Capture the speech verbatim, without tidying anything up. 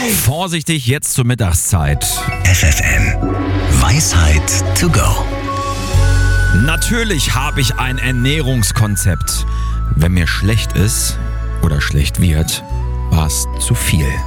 Vorsichtig jetzt zur Mittagszeit. F F M. Weisheit to go. Natürlich habe ich ein Ernährungskonzept. Wenn mir schlecht ist oder schlecht wird, war es zu viel.